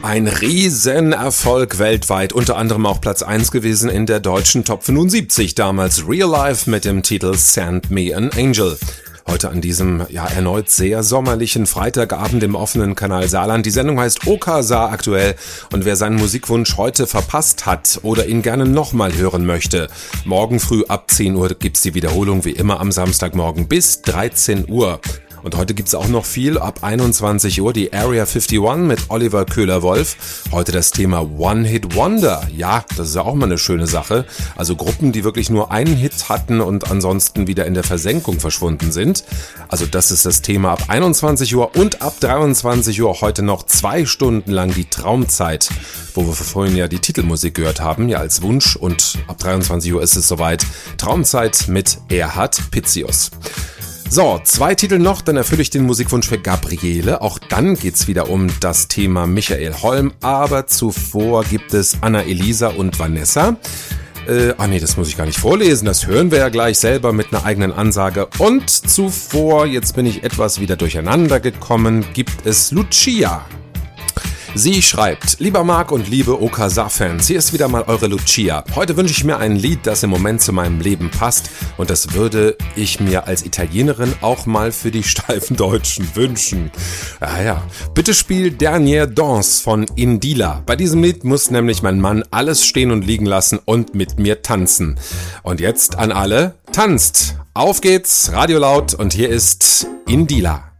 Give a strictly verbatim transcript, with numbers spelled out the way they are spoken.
Ein Riesenerfolg weltweit, unter anderem auch Platz eins gewesen in der deutschen Top fünfundsiebzig, damals Real Life mit dem Titel Send Me an Angel. Heute an diesem, ja, erneut sehr sommerlichen Freitagabend im offenen Kanal Saarland. Die Sendung heißt Okasa aktuell und wer seinen Musikwunsch heute verpasst hat oder ihn gerne nochmal hören möchte, morgen früh ab zehn Uhr gibt's die Wiederholung wie immer am Samstagmorgen bis dreizehn Uhr. Und heute gibt's auch noch viel, ab einundzwanzig Uhr die Area einundfünfzig mit Oliver Köhler-Wolf. Heute das Thema One-Hit-Wonder. Ja, das ist ja auch mal eine schöne Sache. Also Gruppen, die wirklich nur einen Hit hatten und ansonsten wieder in der Versenkung verschwunden sind. Also das ist das Thema ab einundzwanzig Uhr und ab dreiundzwanzig Uhr heute noch zwei Stunden lang die Traumzeit, wo wir vorhin ja die Titelmusik gehört haben, ja als Wunsch. Und ab dreiundzwanzig Uhr ist es soweit. Traumzeit mit Erhard Pitzius. So, zwei Titel noch, dann erfülle ich den Musikwunsch für Gabriele. Auch dann geht's wieder um das Thema Michael Holm, aber zuvor gibt es Anna-Elisa und Vanessa. Äh, ah nee, das muss ich gar nicht vorlesen, das hören wir ja gleich selber mit einer eigenen Ansage. Und zuvor, jetzt bin ich etwas wieder durcheinander gekommen, gibt es Lucia. Sie schreibt: Lieber Marc und liebe Okasa-Fans, hier ist wieder mal eure Lucia. Heute wünsche ich mir ein Lied, das im Moment zu meinem Leben passt und das würde ich mir als Italienerin auch mal für die steifen Deutschen wünschen. Ah ja, bitte spiel Dernière Danse von Indila. Bei diesem Lied muss nämlich mein Mann alles stehen und liegen lassen und mit mir tanzen. Und jetzt an alle, tanzt! Auf geht's, Radio laut und hier ist Indila.